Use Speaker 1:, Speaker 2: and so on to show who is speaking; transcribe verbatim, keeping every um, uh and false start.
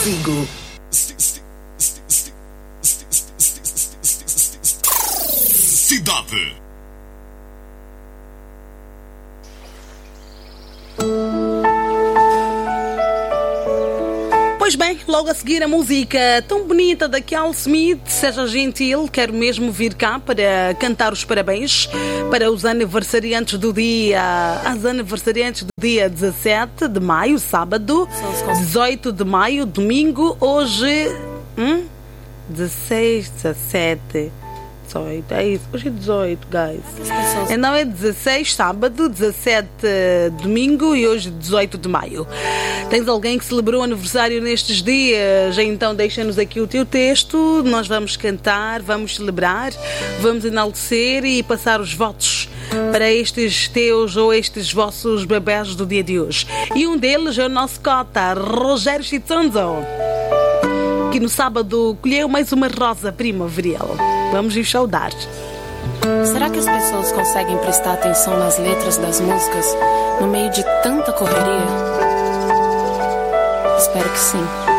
Speaker 1: consigo.
Speaker 2: Cidade.
Speaker 3: Pois bem, logo a seguir a música tão bonita da Kel Smith, Seja Gentil, quero mesmo vir cá para cantar os parabéns para os aniversariantes do dia, as aniversariantes do dia dezassete de maio, sábado, dezoito de maio, domingo, hoje, hum? dezesseis, dezassete, dezoito, é isso, hoje é dezoito, guys. Não é dezesseis, sábado, dezassete, domingo e hoje dezoito de maio. Tens alguém que celebrou aniversário nestes dias? Então deixa-nos aqui o teu texto, nós vamos cantar, vamos celebrar, vamos enaltecer e passar os votos para estes teus ou estes vossos bebés do dia de hoje. E um deles é o nosso cota, Rogério Chitonzo, que no sábado colheu mais uma rosa primaveril. Vamos lhe saudar.
Speaker 4: Será que as pessoas conseguem prestar atenção nas letras das músicas no meio de tanta correria? Espero que sim.